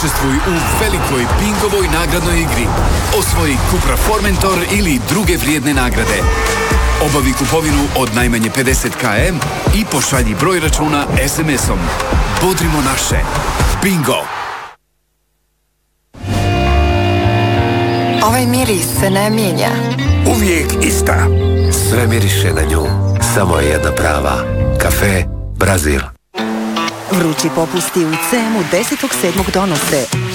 Učestvuj u velikoj Bingovoj nagradnoj igri. Osvoji Cupra Formentor ili druge vrijedne nagrade. Obavi kupovinu od najmanje 50 km i pošalji broj računa SMS-om. Bodrimo naše. Bingo! Ovaj miris se ne mijenja. Uvijek ista. Sve miriše na nju. Samo je jedna prava. Kafe Brazil. Vrući popusti u CM-u 10.7. donose